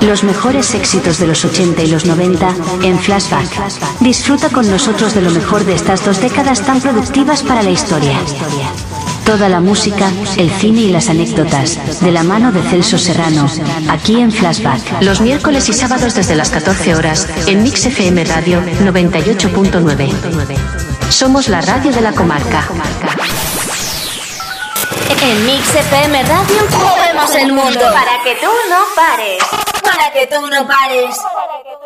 Los mejores éxitos de los 80 y los 90 en Flashback. Disfruta con nosotros de lo mejor de estas 2 décadas tan productivas para la historia. Toda la música, el cine y las anécdotas, de la mano de Celso Serrano, aquí en Flashback. Los miércoles y sábados desde las 14 horas, en Mix FM Radio 98.9. Somos la radio de la comarca. En Mix FM Radio movemos el mundo. Para que tú no pares. Para que tú no pares.